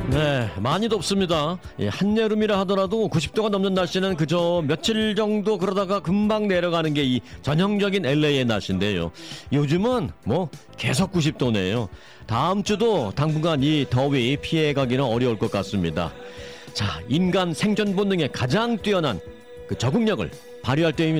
네, 많이 덥습니다. 한여름이라 하더라도 90도가 넘는 날씨는 그저 며칠 정도 그러다가 금방 내려가는 게 이 전형적인 LA의 날씨인데요. 요즘은 뭐 계속 90도네요. 다음 주도 당분간 이 더위 피해가기는 어려울 것 같습니다. 자, 인간 생존 본능에 가장 뛰어난 그 적응력을 발휘할 때입니다.